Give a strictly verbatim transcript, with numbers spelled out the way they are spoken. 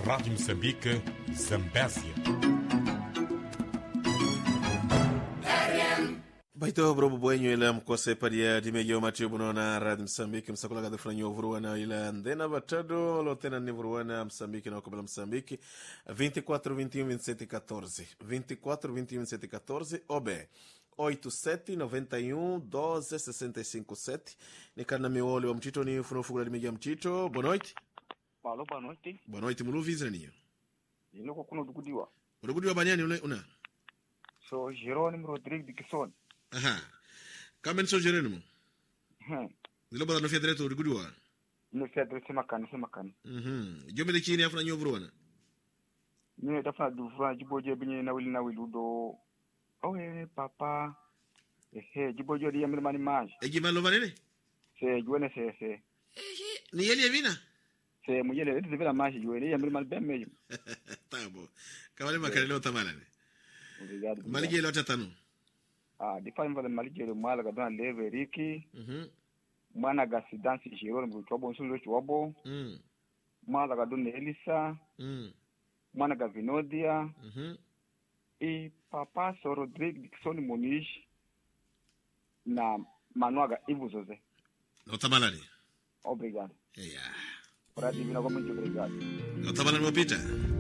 Rádio Moçambique, Zambésia. Baito brobo bwenyo ila mkose padia dimejo matibu na Rádio Moçambique msakula kada franyo vuruana ila ndena batado lotena ni vuruana Moçambique na kabla Moçambique vinte e quatro, vinte e um, vinte e sete, quatorze vinte e quatro, vinte e um, vinte e sete, quatorze obe oito sete noventa e um doze sessenta e cinco sete ni kana mioli wa mtito ni funo fugula dimejo mtito. Boa noite. Alô, boa noite. Boa noite, mulu vizraniyo. Ilo kwa kuno dukudiwa. Udukudiwa banyani una? una? So, Jerônimo Rodrigues de Kisson. Aha. Kama niso Jerônimo? Hmm. Nilo bada no fiadreto udukudiwa? No fiadreto semakani, semakani. Mhm. Jomele chini afuna nyo vuruana? Nyo tafuna duvruana jiboje binye na wili na wili udo. Owe, papa. Ehe, jiboje di yamil mani maj. Eji man lova nene? Se, juene se, se. Ehe. Ni yeli evina? Se, mujele, eti zivela maji juene, yamil mani ben mejo. Tabo. Kawale makare leo tamala ne? Obrigado. Malije leo tatano? Ah, di fali mvale malije leo mwala gadona leve riki. Mhm. Mwana gasi dansi Jerônimo chuabo nsulo chuabo. Mhm. Mwala gadona Elisa. Mhm. Mwana Gavinodia. Mhm. E papa so Rodrigo de Kisson Muniz na Manuaga Ivo José. Leo tamala ne? Obrigado. Eya. Para divina como muito obrigado. Leo tamala no pita?